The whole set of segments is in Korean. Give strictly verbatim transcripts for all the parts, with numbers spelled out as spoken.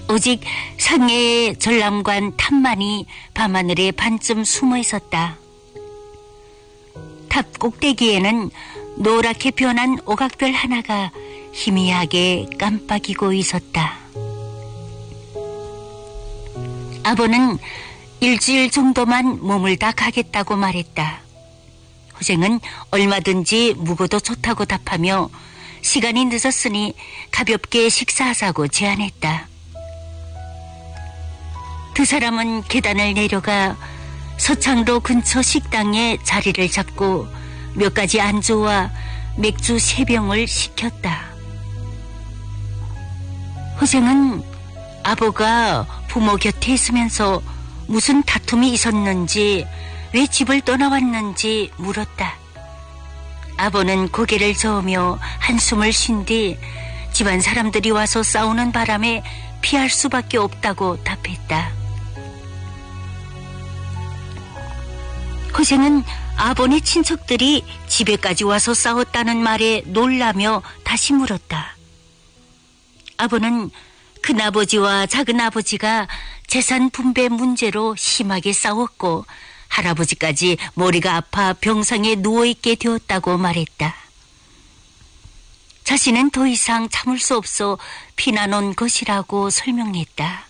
오직 상해의 전람관 탑만이 밤하늘에 반쯤 숨어 있었다. 탑 꼭대기에는 노랗게 변한 오각별 하나가 희미하게 깜빡이고 있었다. 아버는 일주일 정도만 머물다 가겠다고 말했다. 호생은 얼마든지 묵어도 좋다고 답하며 시간이 늦었으니 가볍게 식사하자고 제안했다. 두 사람은 계단을 내려가 서창로 근처 식당에 자리를 잡고 몇 가지 안주와 맥주 세 병을 시켰다. 호생은 아버가 부모 곁에 있으면서 무슨 다툼이 있었는지 왜 집을 떠나왔는지 물었다. 아버는 고개를 저으며 한숨을 쉰 뒤 집안 사람들이 와서 싸우는 바람에 피할 수밖에 없다고 답했다. 호생은 아버네 친척들이 집에까지 와서 싸웠다는 말에 놀라며 다시 물었다. 아버는 큰아버지와 작은아버지가 재산 분배 문제로 심하게 싸웠고 할아버지까지 머리가 아파 병상에 누워있게 되었다고 말했다. 자신은 더 이상 참을 수 없어 피나놓은 것이라고 설명했다.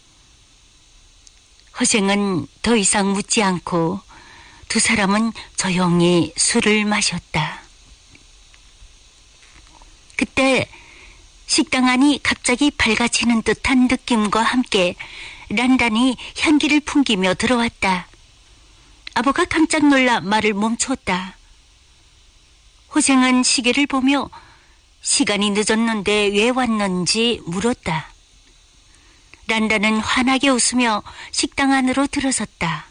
호생은 더 이상 묻지 않고 두 사람은 조용히 술을 마셨다. 그때 식당 안이 갑자기 밝아지는 듯한 느낌과 함께 란란이 향기를 풍기며 들어왔다. 아버가 깜짝 놀라 말을 멈췄다. 호생은 시계를 보며 시간이 늦었는데 왜 왔는지 물었다. 란란은 환하게 웃으며 식당 안으로 들어섰다.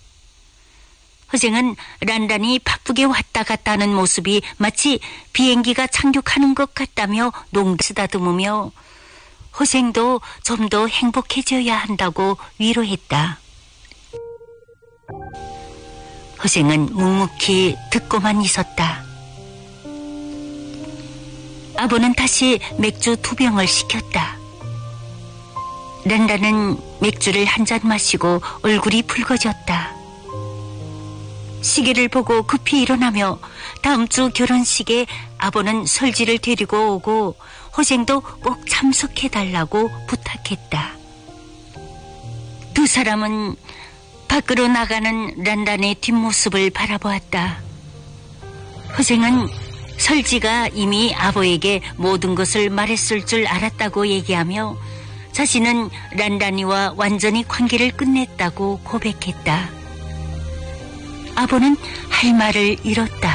호생은 란란이 바쁘게 왔다 갔다 하는 모습이 마치 비행기가 착륙하는 것 같다며 농담 쓰다듬으며 호생도 좀 더 행복해져야 한다고 위로했다. 호생은 묵묵히 듣고만 있었다. 아버는 다시 맥주 두 병을 시켰다. 란란은 맥주를 한 잔 마시고 얼굴이 붉어졌다. 시계를 보고 급히 일어나며 다음 주 결혼식에 아버는 설지를 데리고 오고 호생도 꼭 참석해달라고 부탁했다. 두 사람은 밖으로 나가는 란란의 뒷모습을 바라보았다. 호생은 설지가 이미 아버에게 모든 것을 말했을 줄 알았다고 얘기하며 자신은 란란이와 완전히 관계를 끝냈다고 고백했다. 아버는 할 말을 잃었다.